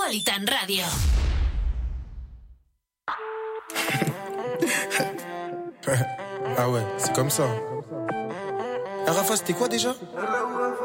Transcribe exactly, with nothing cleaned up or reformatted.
Metropolitan Radio. Ah ouais, c'est comme ça. Ah, Rafa, c'était quoi déjà?